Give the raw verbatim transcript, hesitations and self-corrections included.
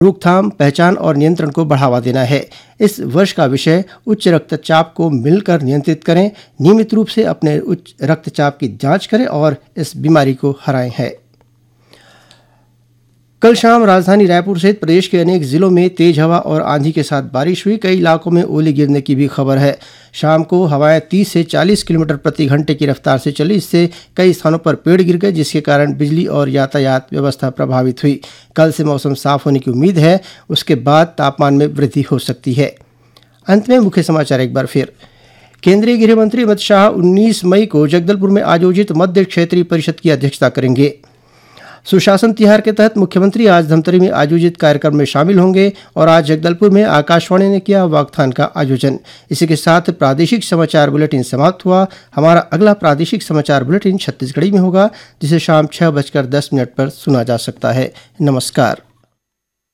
रोकथाम, पहचान और नियंत्रण को बढ़ावा देना है। इस वर्ष का विषय उच्च रक्तचाप को मिलकर नियंत्रित करें, नियमित रूप से अपने उच्च रक्तचाप की जांच करें और इस बीमारी को हराएं है। कल शाम राजधानी रायपुर सहित प्रदेश के अनेक जिलों में तेज हवा और आंधी के साथ बारिश हुई। कई इलाकों में ओले गिरने की भी खबर है। शाम को हवाएं तीस से चालीस किलोमीटर प्रति घंटे की रफ्तार से चली। इससे कई स्थानों पर पेड़ गिर गए, जिसके कारण बिजली और यातायात व्यवस्था प्रभावित हुई। कल से मौसम साफ होने की उम्मीद है। उसके बाद तापमान में वृद्धि हो सकती है। अंत में मुख्य समाचार एक बार फिर। केंद्रीय गृह मंत्री अमित शाह उन्नीस मई को जगदलपुर में आयोजित मध्य क्षेत्रीय परिषद की अध्यक्षता करेंगे। सुशासन तिहार के तहत मुख्यमंत्री आज धमतरी में आयोजित कार्यक्रम में शामिल होंगे और आज जगदलपुर में आकाशवाणी ने किया वाकथान का आयोजन। इसी के साथ प्रादेशिक समाचार बुलेटिन समाप्त हुआ। हमारा अगला प्रादेशिक समाचार बुलेटिन छत्तीसगढ़ी में होगा, जिसे शाम छह बजकर दस मिनट पर सुना जा सकता है। नमस्कार।